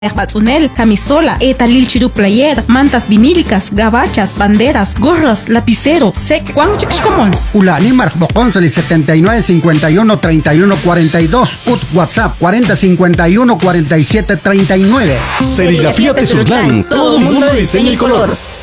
Patzunel, camisola, etalil chiru player, mantas vinílicas, gabachas, banderas, gorras, lapicero, sec, común. Ulani Marcboconsali 79 51 31 42, WhatsApp 40 51 47 39. Serigrafía Tesurtlán, todo mundo de diseño y color.